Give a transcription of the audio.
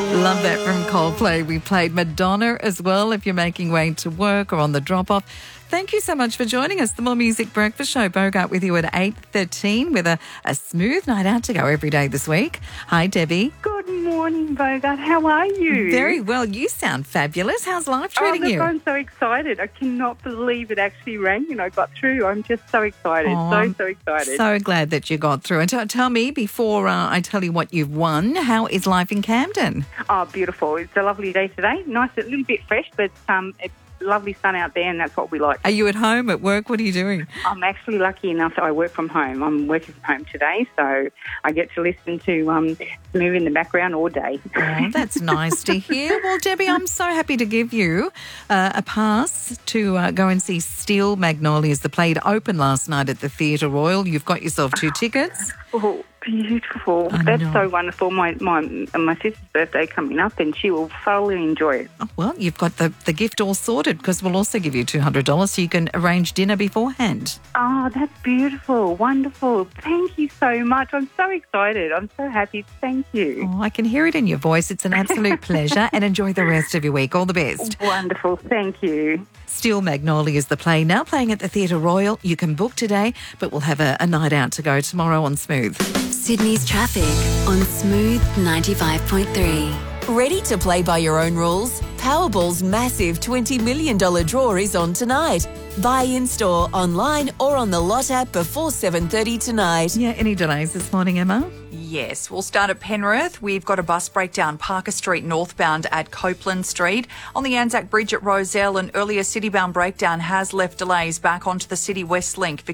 Love that from Coldplay. We played Madonna as well if you're making way to work or on the drop-off. Thank you so much for joining us. The More Music Breakfast Show. Bogart with you at 8:13 with a smooth night out to go every day this week. Hi, Debbie. Good morning, Bogart. How are you? Very well. You sound fabulous. How's life treating you? I'm so excited. I cannot believe it actually rang and I got through. I'm just so excited. So excited. So glad that you got through. And tell me, before I tell you what you've won, how is life in Camden? Oh, beautiful. It's a lovely day today. Nice, a little bit fresh, but it's lovely sun out there and that's what we like. Are you at home, at work? What are you doing? I'm actually lucky enough that I work from home. I'm working from home today, so I get to listen to Smooth in the background all day. Oh, that's nice to hear. Well, Debbie, I'm so happy to give you a pass to go and see Steel Magnolias. The play opened last night at the Theatre Royal. You've got yourself 2 tickets. Oh, beautiful. That's so wonderful. My sister's birthday coming up and she will thoroughly enjoy it. Oh, well, you've got the gift all sorted because we'll also give you $200 so you can arrange dinner beforehand. Oh, that's beautiful. Wonderful. Thank you so much. I'm so excited. I'm so happy. Thank you. Oh, I can hear it in your voice. It's an absolute pleasure and enjoy the rest of your week. All the best. Wonderful. Thank you. Steel Magnolias, the play, now playing at the Theatre Royal. You can book today, but we'll have a night out to go tomorrow on Smooth. Sydney's traffic on Smooth 95.3. Ready to play by your own rules? Powerball's massive $20 million draw is on tonight. Buy in-store, online or on the Lot app before 7:30 tonight. Yeah, any delays this morning, Emma? Yes, we'll start at Penrith. We've got a bus breakdown Parker Street northbound at Copeland Street. On the Anzac Bridge at Rozelle, an earlier citybound breakdown has left delays back onto the City West Link.